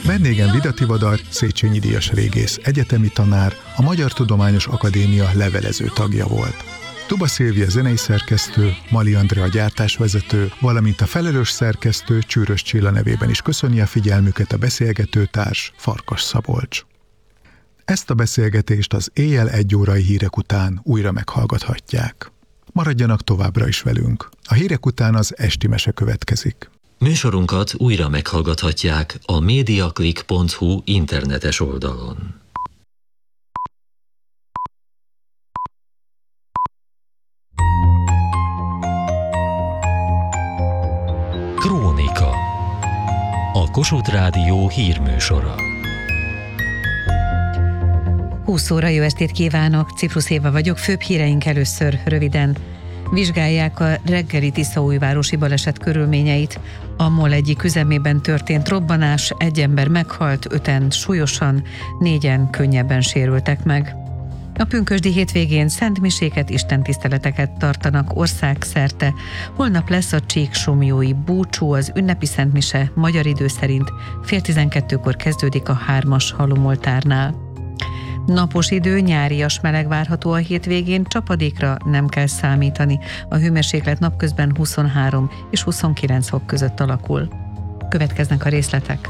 Vendégem Vida Tivadar, Széchenyi díjas régész, egyetemi tanár, a Magyar Tudományos Akadémia levelező tagja volt. Tuba Szilvia zenei szerkesztő, Mali Andrea gyártásvezető, valamint a felelős szerkesztő Csűrös Csilla nevében is köszöni a figyelmüket a beszélgető társ Farkas Szabolcs. Ezt a beszélgetést az éjjel 1 órai hírek után újra meghallgathatják. Maradjanak továbbra is velünk. A hírek után az esti mese következik. Műsorunkat újra meghallgathatják a mediaclick.hu internetes oldalon. Krónika. A Kossuth Rádió hírműsora. 20 óra, jó estét kívánok, Ciprusz Éva vagyok, főbb híreink először röviden. Vizsgálják a reggeli tiszaújvárosi baleset körülményeit. A MOL egyik üzemében történt robbanás, 1 ember meghalt, 5-en súlyosan, 4-en könnyebben sérültek meg. A pünkösdi hétvégén szentmiséket, istentiszteleteket tartanak országszerte. Holnap lesz a csíksomlyói búcsú, az ünnepi szentmise magyar idő szerint 11:30-kor kezdődik a 3-as halomoltárnál. Napos idő, nyárias meleg várható a hétvégén, csapadékra nem kell számítani. A hőmérséklet napközben 23 és 29 fok között alakul. Következnek a részletek.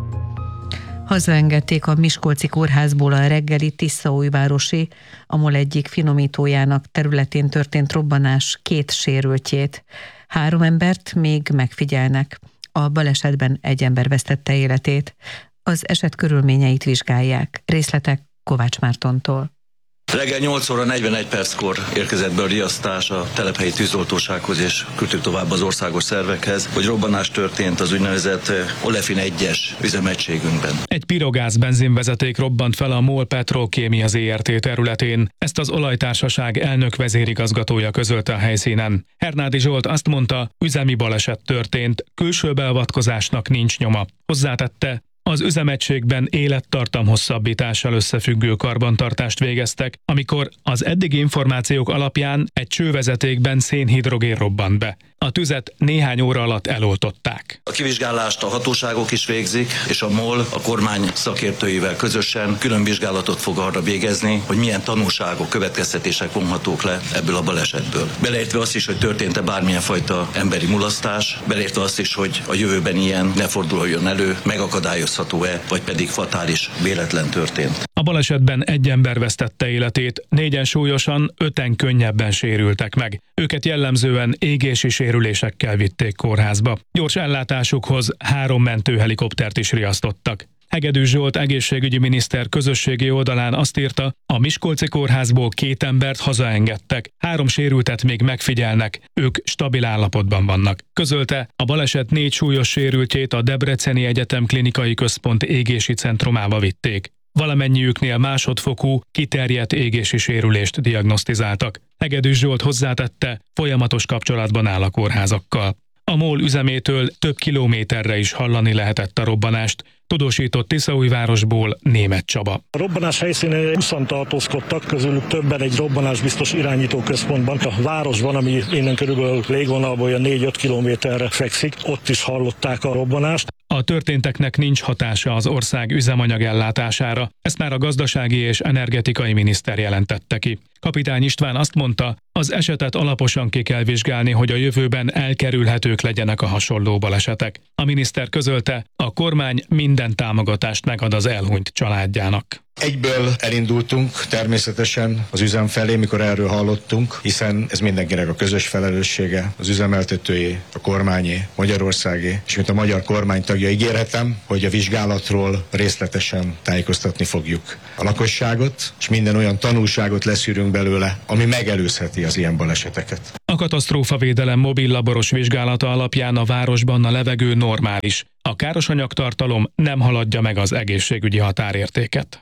Hazaengedték a Miskolci kórházból a reggeli tiszaújvárosi, a MOL egyik finomítójának területén történt robbanás 2 sérültjét. 3 embert még megfigyelnek. A balesetben 1 ember vesztette életét. Az eset körülményeit vizsgálják. Részletek Kovács Mártontól. Reggel 8 óra 41 perckor érkezett be a riasztás a telephelyi tűzoltósághoz, és küldtük tovább az országos szervekhez, hogy robbanás történt az úgynevezett Olefin 1-es üzemegységünkben. Egy pirogáz benzinvezeték robbant fel a MOL Petrokémia Zrt. Területén. Ezt az olajtársaság elnök vezérigazgatója közölte a helyszínen. Hernádi Zsolt azt mondta, üzemi baleset történt, külső beavatkozásnak nincs nyoma. Hozzátette, az üzemegységben élettartam hosszabbítással összefüggő karbantartást végeztek, amikor az eddigi információk alapján egy csővezetékben szénhidrogén robbant be. A tüzet néhány óra alatt eloltották. A kivizsgálást a hatóságok is végzik, és a MOL a kormány szakértőivel közösen külön vizsgálatot fog arra végezni, hogy milyen tanulságok, következtetések vonhatók le ebből a balesetből. Beleértve azt is, hogy történt-e bármilyen fajta emberi mulasztás, beleértve azt is, hogy a jövőben ilyen ne forduljon elő, megakadályozható-e, vagy pedig fatális véletlen történt. A balesetben 1 ember vesztette életét, 4-en súlyosan, 5-en könnyebben sérültek meg. Őket jellemzően égési sérülésekkel vitték kórházba. Gyors ellátásukhoz 3 mentőhelikoptert is riasztottak. Hegedű Zsolt egészségügyi miniszter közösségi oldalán azt írta, a Miskolci kórházból 2 embert hazaengedtek, 3 sérültet még megfigyelnek, ők stabil állapotban vannak. Közölte, a baleset 4 súlyos sérültjét a Debreceni Egyetem Klinikai Központ égési centrumába vitték. Valamennyiüknél másodfokú, kiterjedt égési sérülést diagnosztizáltak. Hegedű Zsolt hozzátette, folyamatos kapcsolatban áll a kórházakkal. A MOL üzemétől több kilométerre is hallani lehetett a robbanást, tudósított Tiszaújvárosból Németh Csaba. A robbanás helyszínén 20-an tartózkodtak, közülük többen egy robbanásbiztos irányító központban. A városban, ami innen körülbelül légvonalból olyan 4-5 kilométerre fekszik, ott is hallották a robbanást. A történteknek nincs hatása az ország üzemanyag ellátására, ezt már a gazdasági és energetikai miniszter jelentette ki. Kapitány István azt mondta, az esetet alaposan ki kell vizsgálni, hogy a jövőben elkerülhetők legyenek a hasonló balesetek. A miniszter közölte, a kormány minden támogatást megad az elhunyt családjának. Egyből elindultunk természetesen az üzem felé, mikor erről hallottunk, hiszen ez mindenkinek a közös felelőssége, az üzemeltetőjé, a kormányé, Magyarországé, és mint a magyar kormány tagja ígérhetem, hogy a vizsgálatról részletesen tájékoztatni fogjuk a lakosságot, és minden olyan tanulságot leszűrünk belőle, ami megelőzheti az ilyen baleseteket. A katasztrófavédelem mobil laboros vizsgálata alapján a városban a levegő normális. A károsanyagtartalom nem haladja meg az egészségügyi határértéket.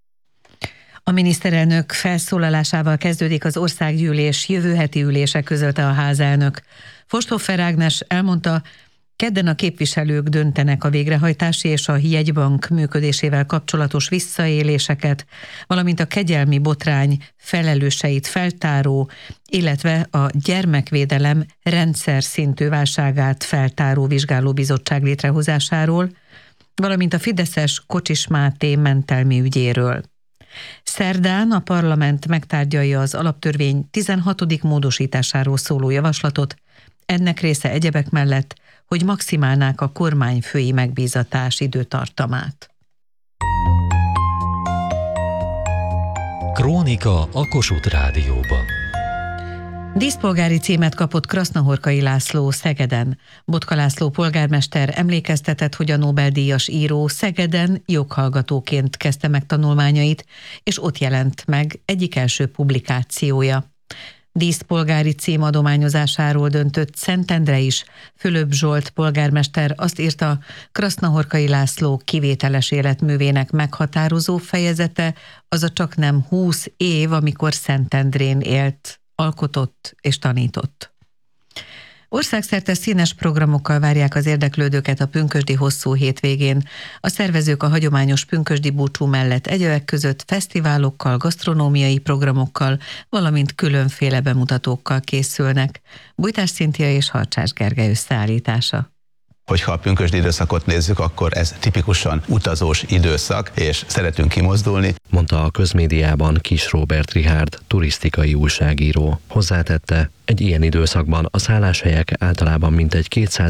A miniszterelnök felszólalásával kezdődik az országgyűlés jövő heti ülése, közölte a házelnök. Forsthoffer Ágnes elmondta, kedden a képviselők döntenek a végrehajtási és a jegybank működésével kapcsolatos visszaéléseket, valamint a kegyelmi botrány felelőseit feltáró, illetve a gyermekvédelem rendszer szintű válságát feltáró vizsgálóbizottság létrehozásáról. valamint a fideszes Kocsis Máté mentelmi ügyéről. Szerdán a parlament megtárgyalja az alaptörvény 16. módosításáról szóló javaslatot, ennek része egyebek mellett, hogy maximálnák a kormányfői megbízatás időtartamát. Krónika a Kossuth Rádióban. Díszpolgári címet kapott Krasznahorkai László Szegeden. Botka László polgármester emlékeztetett, hogy a Nobel-díjas író Szegeden joghallgatóként kezdte meg tanulmányait, és ott jelent meg egyik első publikációja. Díszpolgári cím adományozásáról döntött Szentendre is. Fülöp Zsolt polgármester azt írta, Krasznahorkai László kivételes életművének meghatározó fejezete az a csaknem 20 év, amikor Szentendrén élt, alkotott és tanított. Országszerte színes programokkal várják az érdeklődőket a pünkösdi hosszú hétvégén. A szervezők a hagyományos pünkösdi búcsú mellett egyebek között fesztiválokkal, gasztronómiai programokkal, valamint különféle bemutatókkal készülnek. Bújtás Szinthia és Harcsás Gergely összeállítása. Hogyha a pünkösdi időszakot nézzük, akkor ez tipikusan utazós időszak, és szeretünk kimozdulni. Mondta a közmédiában Kiss Róbert Richárd, turisztikai újságíró. Hozzátette, egy ilyen időszakban a szálláshelyek általában mintegy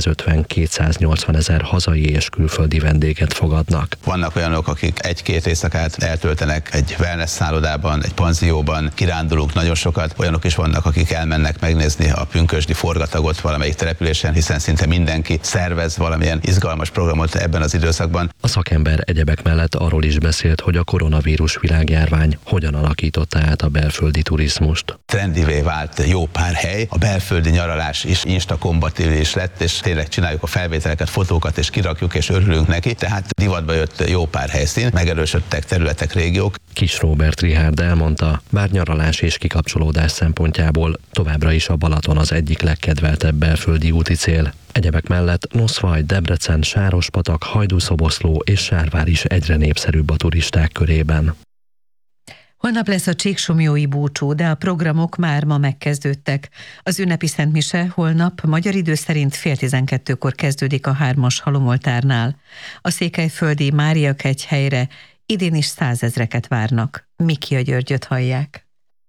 250-280 ezer hazai és külföldi vendéget fogadnak. Vannak olyanok, akik 1-2 éjszakát eltöltenek egy wellness szállodában, egy panzióban, kirándulunk nagyon sokat. Olyanok is vannak, akik elmennek megnézni a pünkösdi forgatagot valamelyik településen, hiszen szinte mindenki szervez valamilyen izgalmas programot ebben az időszakban. A szakember egyebek mellett arról is beszélt, hogy a koronavírus világjárvány hogyan alakította át a belföldi turizmust. Trendivé vált jó pár hely, a belföldi nyaralás is instakompatibilis lett, és tényleg csináljuk a felvételeket, fotókat, és kirakjuk, és örülünk neki, tehát divatba jött jó pár helyszín, megerősödtek területek, régiók. Kiss Róbert Richárd elmondta, bár nyaralás és kikapcsolódás szempontjából továbbra is a Balaton az egyik legkedveltebb belföldi úti cél. Egyebek mellett Noszvaj, Debrecen, Sárospatak, Hajdúszoboszló és Sárvár is egyre népszerűbb a turisták körében. Holnap lesz a csíksomlyói búcsú, de a programok már ma megkezdődtek. Az ünnepi szentmise holnap magyar idő szerint 11:30-kor kezdődik a 3-as halomoltárnál. A székelyföldi Máriakegyhelyre idén is 100 000-eket várnak. Mikia Györgyöt hallják.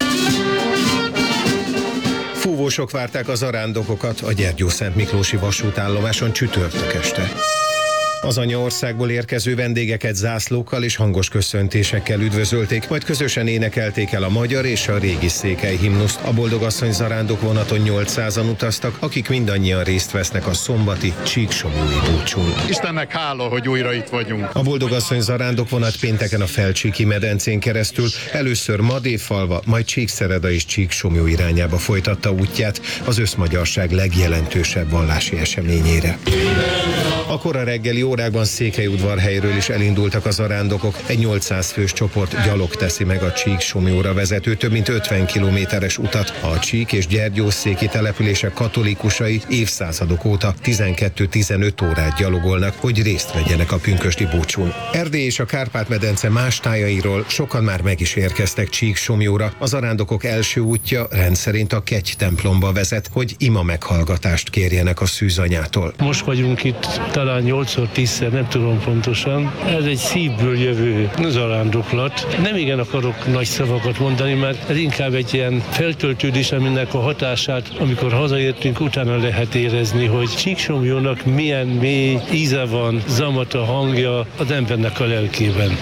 Fúvósok várták az zarándokokat a Gyergyószent Miklósi vasútállomáson csütörtök este. Az anyaországból érkező vendégeket zászlókkal és hangos köszöntésekkel üdvözölték, majd közösen énekelték el a magyar és a régi székely himnuszt. A Boldogasszony zarándok vonaton 800-an utaztak, akik mindannyian részt vesznek a szombati csíksomlyói búcsún. Istennek hála, hogy újra itt vagyunk. A Boldogasszony zarándok vonat pénteken a Felcsíki medencén keresztül először Madéfalva, majd Csíkszereda és Csíksomlyó irányába folytatta útját az összmagyarság legjelentősebb vallási eseményére. A kora reggeli órákban Székelyudvarhelyről is elindultak a zarándokok. Egy 800 fős csoport gyalog teszi meg a Csíksomlyóra vezető több mint 50 kilométeres utat. A csík és gyergyószéki települések katolikusai évszázadok óta 12-15 órát gyalogolnak, hogy részt vegyenek a pünkösdi búcsún. Erdély és a Kárpát-medence más tájairól sokan már meg is érkeztek Csíksomlyóra. A zarándokok első útja rendszerint a Kegy templomba vezet, hogy ima meghallgatást kérjenek a szűzanyától. Most vagyunk itt talán 8-10-szer, nem tudom pontosan. Ez egy szívből jövő zarándoklat. Nem igen akarok nagy szavakat mondani, mert ez inkább egy ilyen feltöltődés, aminek a hatását, amikor hazaértünk, utána lehet érezni, hogy Csíksomlyónak milyen mély íze van, zamata, hangja az embernek a lelkében.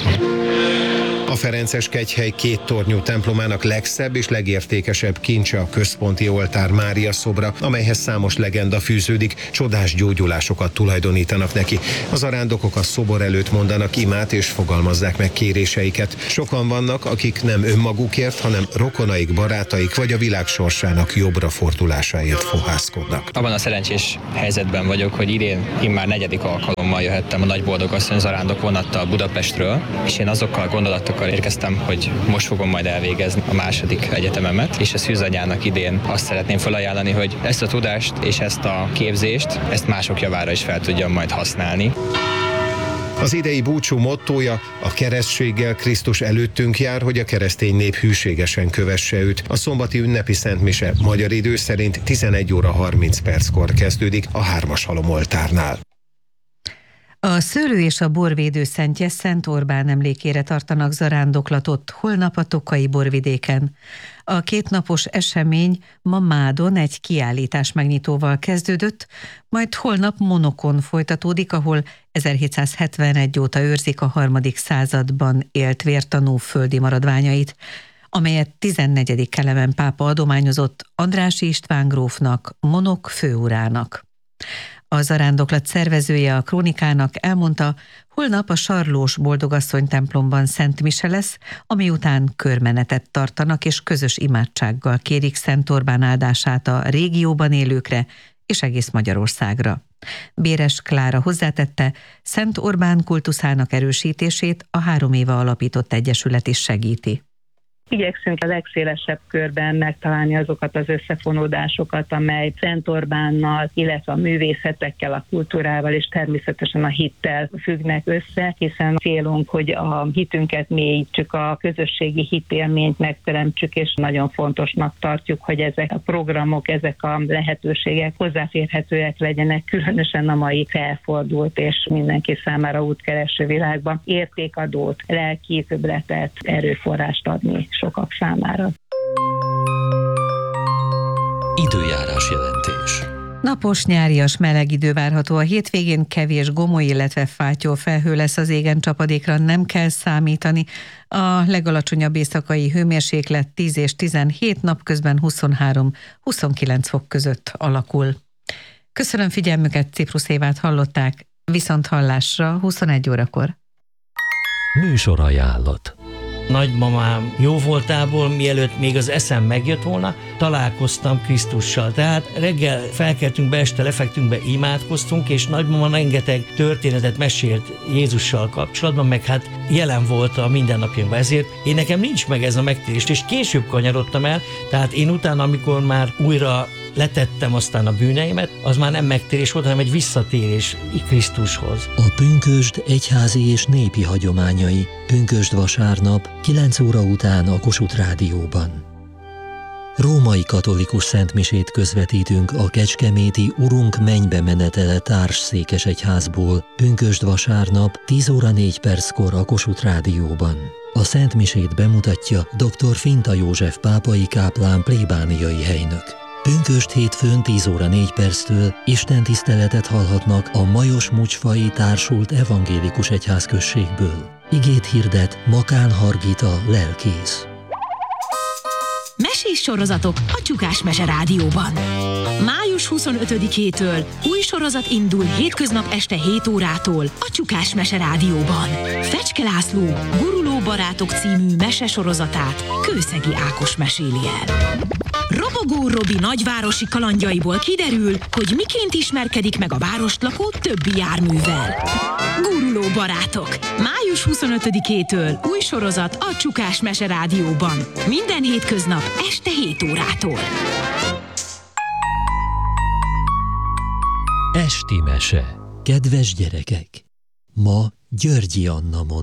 A Ferences Kegyhely két tornyú templomának legszebb és legértékesebb kincse a központi oltár Mária szobra, amelyhez számos legenda fűződik, csodás gyógyulásokat tulajdonítanak neki. A zarándokok a szobor előtt mondanak imát és fogalmazzák meg kéréseiket. Sokan vannak, akik nem önmagukért, hanem rokonaik, barátaik vagy a világ sorsának jobbra fordulásáért fohászkodnak. Abban a szerencsés helyzetben vagyok, hogy idén immár 4. alkalommal jöhettem a Nagy Boldogasszony zarándok vonattal Budapestről, és én azokkal gondolatokkal érkeztem, hogy most fogom majd elvégezni a második egyetememet, és a szűzanyának idén azt szeretném felajánlani, hogy ezt a tudást és ezt a képzést, ezt mások javára is fel tudjam majd használni. Az idei búcsú mottója: a keresztséggel Krisztus előttünk jár, hogy a keresztény nép hűségesen kövesse őt. A szombati ünnepi szentmise magyar idő szerint 11:30 kezdődik a 3-as halomoltárnál. A szőlő és a borvédő szentje Szent Orbán emlékére tartanak zarándoklatot holnap a Tokai borvidéken. A kétnapos esemény ma Mádon egy kiállítás megnyitóval kezdődött, majd holnap Monokon folytatódik, ahol 1771 óta őrzik a 3. században élt vértanú földi maradványait, amelyet 14. Kelemen pápa adományozott Andrássy István grófnak, Monok főurának. A zarándoklat szervezője a Krónikának elmondta, holnap a Sarlós Boldogasszony templomban Szent Mise lesz, ami után körmenetet tartanak és közös imádsággal kérik Szent Orbán áldását a régióban élőkre és egész Magyarországra. Béres Klára hozzátette, Szent Orbán kultuszának erősítését a 3 éve alapított egyesület is segíti. Igyekszünk a legszélesebb körben megtalálni azokat az összefonódásokat, amely Szent Orbánnal, illetve a művészetekkel, a kultúrával és természetesen a hittel függnek össze, hiszen célunk, hogy a hitünket mélyítsük, a közösségi hitélményt megteremtsük, és nagyon fontosnak tartjuk, hogy ezek a programok, ezek a lehetőségek hozzáférhetőek legyenek, különösen a mai felfordult és mindenki számára útkereső világban értékadót, lelki többletet, erőforrást adni sokak számára. Időjárás jelentés. Napos, nyárias, meleg idő várható a hétvégén, kevés gomoly, illetve fátyol felhő lesz az égen, csapadékra nem kell számítani. A legalacsonyabb éjszakai hőmérséklet 10 és 17, napközben 23-29 fok között alakul. Köszönöm figyelmüket, Ciprusz Évát hallották, viszont hallásra 21 órakor. Műsorajánlat. Nagymamám jó voltából, mielőtt még az eszem megjött volna, találkoztam Krisztussal. Tehát reggel felkeltünk be, este lefektünk be, imádkoztunk, és nagymama rengeteg történetet mesélt Jézussal kapcsolatban, meg hát jelen volt a mindennapjainkban. Ezért én nekem nincs meg ez a megtérés, és később kanyarodtam el, tehát én utána, amikor már újra letettem aztán a bűneimet, az már nem megtérés volt, hanem egy visszatérés Krisztushoz. A pünkösd egyházi és népi hagyományai. Pünkösd vasárnap 9 óra után a Kossuth Rádióban. Római katolikus szentmisét közvetítünk a kecskeméti Urunk mennybe menetele társszékesegyházból pünkösd vasárnap 10 óra 4 perckor a Kossuth Rádióban. A szentmisét bemutatja dr. Finta József pápai káplán plébániai helynök. Pünkösd hétfőn 10 óra 4 perctől istentiszteletet hallhatnak a Majos Mucsfai társult evangélikus egyházközségből. Igét hirdet Makán Hargita lelkész. Mesés sorozatok a Csukás Mese Rádióban. Május 25-től új sorozat indul hétköznap este 7 órától a Csukás Mese Rádióban. Fecske László Guruló barátok című mese sorozatát Kőszegi Ákos meséli el. Robogó Robi nagyvárosi kalandjaiból kiderül, hogy miként ismerkedik meg a várost lakó többi járművel. Guruló barátok. Május 25-től új sorozat a Csukás Mese Rádióban. Minden hétköznap este 7 órától. Esti mese. Kedves gyerekek! Ma Györgyi Anna mond.